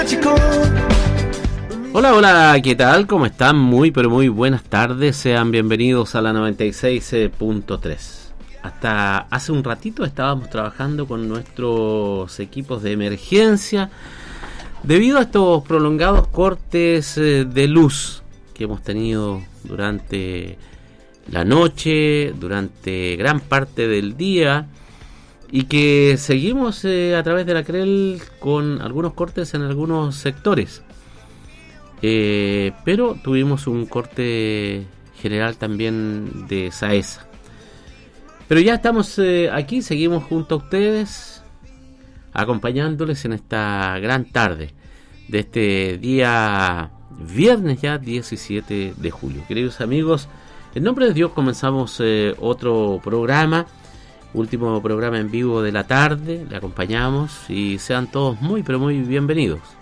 Hola, hola, ¿qué tal? ¿Cómo están? Muy, pero muy buenas tardes. Sean bienvenidos a la 96.3. Hasta hace un ratito estábamos trabajando con nuestros equipos de emergencia debido a estos prolongados cortes de luz que hemos tenido durante la noche, durante gran parte del día, y que seguimos a través de la CREL con algunos cortes en algunos sectores. Pero tuvimos un corte general también de SAESA. Pero ya estamos aquí, seguimos junto a ustedes, acompañándoles en esta gran tarde de este día viernes ya 17 de julio. Queridos amigos, en nombre de Dios comenzamos otro programa, último programa en vivo de la tarde. Le acompañamos y sean todos muy pero muy bienvenidos.